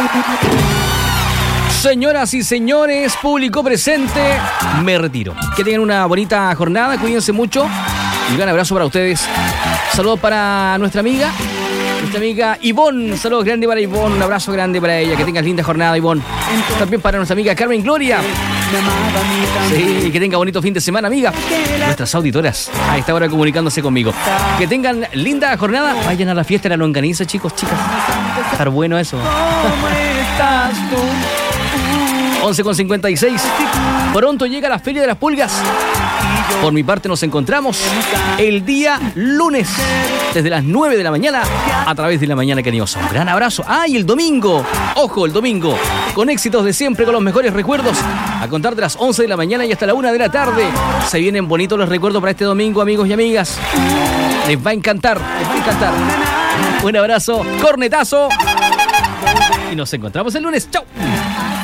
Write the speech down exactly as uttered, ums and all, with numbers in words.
Señoras y señores, público presente, me retiro. Que tengan una bonita jornada, cuídense mucho. Un gran abrazo para ustedes. Saludos para nuestra amiga, nuestra amiga Ivonne. Saludos grandes para Ivonne, un abrazo grande para ella. Que tengas linda jornada, Ivonne. También para nuestra amiga Carmen Gloria. Sí, que tenga bonito fin de semana, amiga. Nuestras auditoras a esta hora comunicándose conmigo. Que tengan linda jornada. Vayan a la fiesta de la longaniza, chicos, chicas. Estar bueno eso. ¿Cómo estás tú? once con cincuenta y seis. Pronto llega la Feria de las Pulgas. Por mi parte nos encontramos el día lunes desde las nueve de la mañana a través de La Mañana Cariñosa. Un gran abrazo. ¡Ah, y el domingo! ¡Ojo, el domingo! Con éxitos de siempre, con los mejores recuerdos. A contar de las once de la mañana y hasta la una de la tarde. Se vienen bonitos los recuerdos para este domingo, amigos y amigas. Les va a encantar, les va a encantar. Un abrazo, cornetazo. Y nos encontramos el lunes. ¡Chau!